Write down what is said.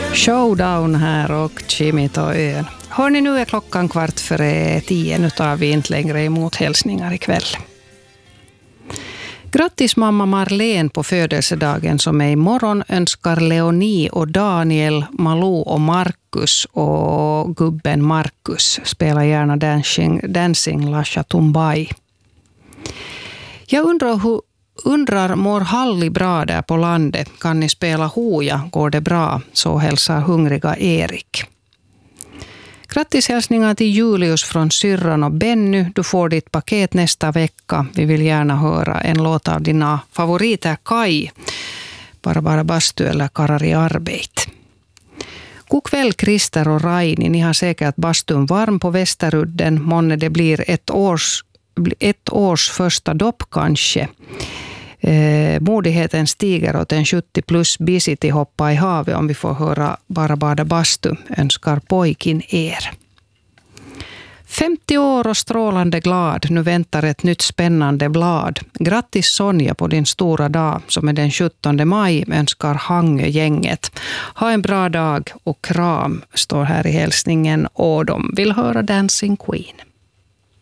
Showdown här och Kimitoön. Hörni, nu är klockan 9:15. Nu tar vi inte längre emot hälsningar ikväll. Grattis mamma Marlene på födelsedagen som är imorgon, önskar Leonie och Daniel, Malou och Marcus och gubben Marcus. Spelar gärna Dancing La Chatumbai. Jag undrar mår Halli bra där på landet? Kan ni spela hoja? Går det bra? Så hälsar hungriga Erik. Grattis hälsningar till Julius från syrran och Benny. Du får ditt paket nästa vecka. Vi vill gärna höra en låt av dina favoriter Kai, Barbara Bastu eller Karar i arbete. God kväll Christer och Raini. Ni har säkert bastun varm på Västerudden. Månne det blir ett års första dopp kanske. Modigheten stiger åt en 70 plus busy till hoppa i havet om vi får höra bara bada bastu, önskar pojkin er. 50 år och strålande glad, nu väntar ett nytt spännande blad. Grattis Sonja på din stora dag som är den 17 maj, önskar Hangö-gänget. Ha en bra dag och kram, står här i hälsningen, och de vill höra Dancing Queen.